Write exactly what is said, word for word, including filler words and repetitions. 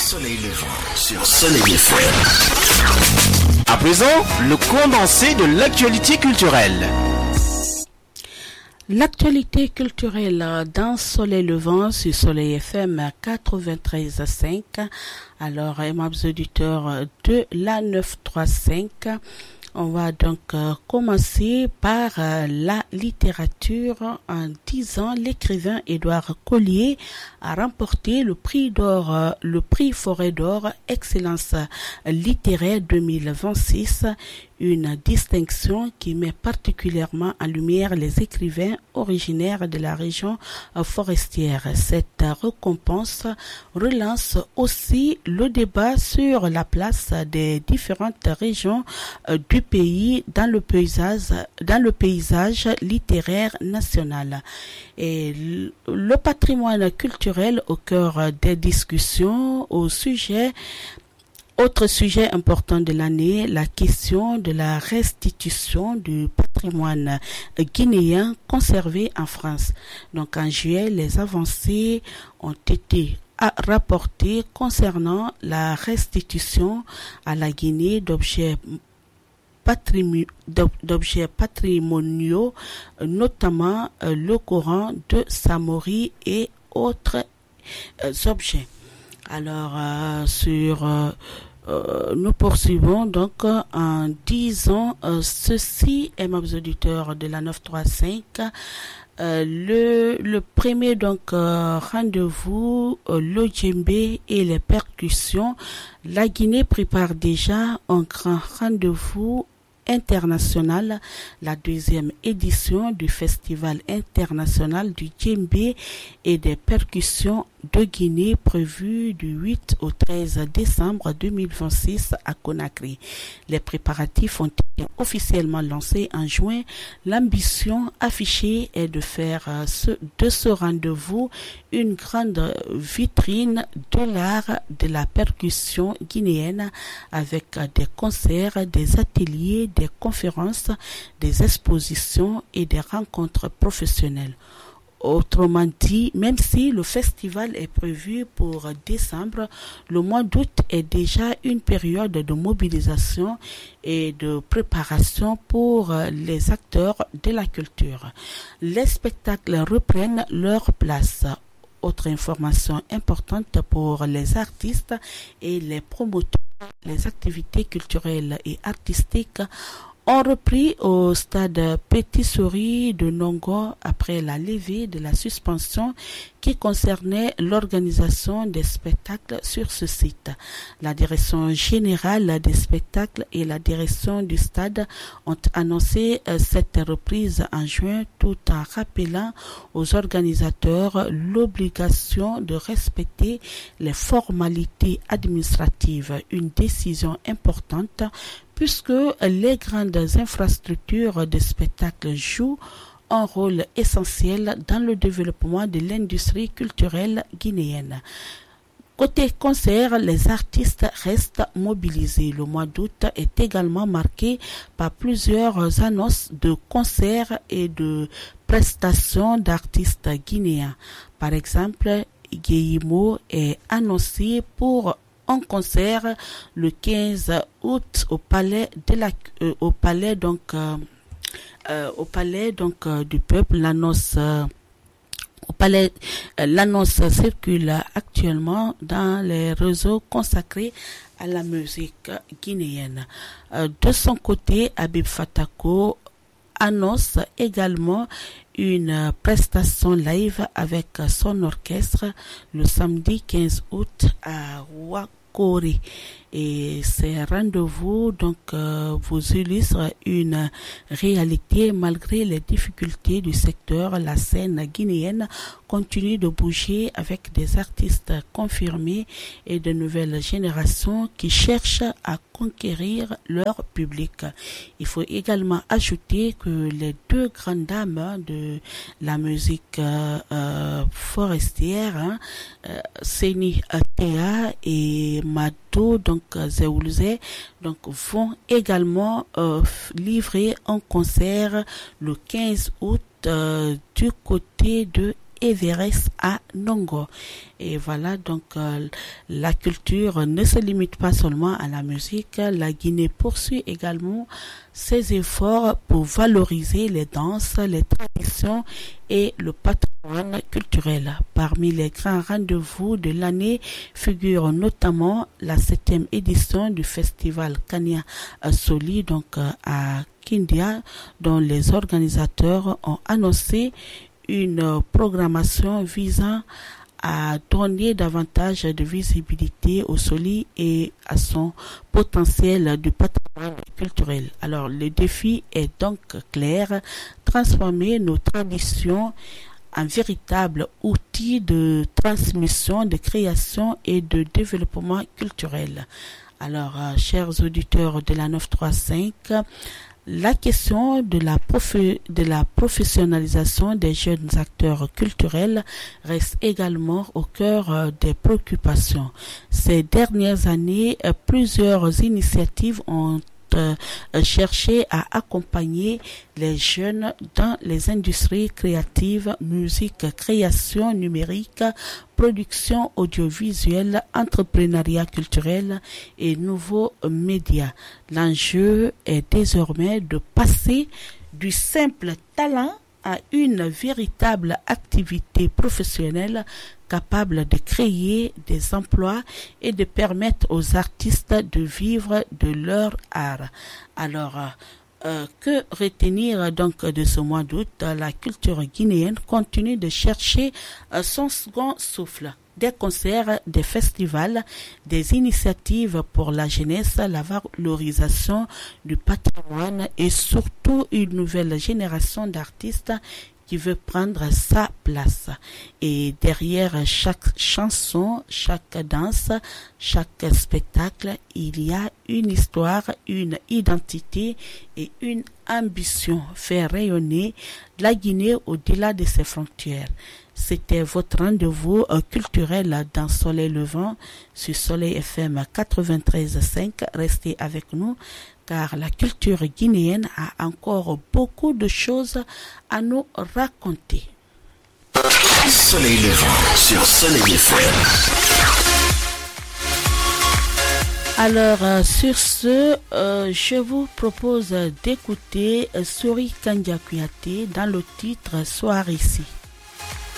Soleil levant sur Soleil F M. À présent, le condensé de l'actualité culturelle. L'actualité culturelle dans Soleil levant sur Soleil F M quatre-vingt-treize virgule cinq. Alors, aimables auditeurs de la neuf cent trente-cinq, on va donc euh, commencer par euh, la littérature en disant l'écrivain Édouard Collier a remporté le prix d'or, euh, le prix Forêt d'Or Excellence littéraire deux mille vingt-six, une distinction qui met particulièrement en lumière les écrivains originaires de la région euh, forestière. Cette récompense relance aussi le débat sur la place des différentes régions euh, du pays dans le paysage, dans le paysage littéraire national. Et le patrimoine culturel au cœur des discussions au sujet Autre sujet important de l'année, la question de la restitution du patrimoine guinéen conservé en France. Donc en juillet, les avancées ont été rapportées concernant la restitution à la Guinée d'objets d'objets patrimoniaux, notamment le Coran de Samori et autres objets. Alors, euh, sur... Euh, Euh, nous poursuivons donc euh, en disant euh, ceci, aimables auditeurs de la neuf cent trente-cinq. Euh, le, le premier donc euh, rendez-vous, euh, le djembé et les percussions. La Guinée prépare déjà un grand rendez-vous international, la deuxième édition du Festival international du djembé et des percussions de Guinée prévue du huit au treize décembre deux mille vingt-six à Conakry. Les préparatifs ont été officiellement lancés en juin. L'ambition affichée est de faire ce, de ce rendez-vous une grande vitrine de l'art de la percussion guinéenne avec des concerts, des ateliers, des conférences, des expositions et des rencontres professionnelles. Autrement dit, même si le festival est prévu pour décembre, le mois d'août est déjà une période de mobilisation et de préparation pour les acteurs de la culture. Les spectacles reprennent leur place. Autre information importante pour les artistes et les promoteurs, les activités culturelles et artistiques ont repris au stade Petit Souris de Nongo après la levée de la suspension qui concernait l'organisation des spectacles sur ce site. La direction générale des spectacles et la direction du stade ont annoncé cette reprise en juin tout en rappelant aux organisateurs l'obligation de respecter les formalités administratives, une décision importante puisque les grandes infrastructures de spectacle jouent un rôle essentiel dans le développement de l'industrie culturelle guinéenne. Côté concert, les artistes restent mobilisés. Le mois d'août est également marqué par plusieurs annonces de concerts et de prestations d'artistes guinéens. Par exemple, Guéhimo est annoncé pour un concert le quinze août au palais de la euh, au palais donc euh, euh, au palais donc euh, du peuple. L'annonce euh, au palais euh, l'annonce circule actuellement dans les réseaux consacrés à la musique guinéenne. Euh, de son côté, Habib Fatako annonce également une prestation live avec son orchestre le samedi quinze août à Ouakori. Et ces rendez-vous donc euh, vous illustrent une réalité malgré les difficultés du secteur. La scène guinéenne continue de bouger avec des artistes confirmés et de nouvelles générations qui cherchent à conquérir leur public. Il faut également ajouter que les deux grandes dames de la musique euh, euh, forestière, hein, euh, Seni Atea et Mado, donc Zéoulzé, donc vont également euh, livrer un concert le quinze août euh, du côté de Everest à Nongo. Et voilà, donc euh, la culture ne se limite pas seulement à la musique. La Guinée poursuit également ses efforts pour valoriser les danses, les traditions et le patrimoine culturel. Parmi les grands rendez-vous de l'année figure notamment la septième édition du festival Kania Soli, donc euh, à Kindia, dont les organisateurs ont annoncé une programmation visant à donner davantage de visibilité au Soli et à son potentiel du patrimoine culturel. Alors, le défi est donc clair, transformer nos traditions en véritable outil de transmission, de création et de développement culturel. Alors, euh, chers auditeurs de la neuf cent trente-cinq, la question de la, prof- de la professionnalisation des jeunes acteurs culturels reste également au cœur euh, des préoccupations. Ces dernières années, euh, plusieurs initiatives ont euh, cherché à accompagner les jeunes dans les industries créatives, musique, création numérique, production audiovisuelle, entrepreneuriat culturel et nouveaux médias. L'enjeu est désormais de passer du simple talent à une véritable activité professionnelle capable de créer des emplois et de permettre aux artistes de vivre de leur art. Alors, Euh, que retenir donc de ce mois d'août? La culture guinéenne continue de chercher euh, son second souffle. Des concerts, des festivals, des initiatives pour la jeunesse, la valorisation du patrimoine et surtout une nouvelle génération d'artistes qui veut prendre sa place. Et derrière chaque chanson, chaque danse, chaque spectacle, il y a une histoire, une identité et une ambition. Faire rayonner la Guinée au-delà de ses frontières. C'était votre rendez-vous culturel dans Soleil Levant sur Soleil F M quatre-vingt-treize virgule cinq. Restez avec nous car la culture guinéenne a encore beaucoup de choses à nous raconter. Soleil Levant sur Soleil F M. Alors, euh, sur ce, euh, je vous propose d'écouter euh, Sori Kandia Kouyaté dans le titre Soir ici.